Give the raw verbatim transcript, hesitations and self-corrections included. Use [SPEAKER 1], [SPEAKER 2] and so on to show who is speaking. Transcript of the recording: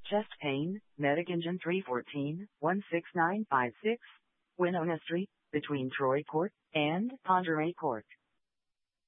[SPEAKER 1] Chest pain, Medicagen three one four, one six nine five six, Winona Street, between Troy Court and Ponderay Court.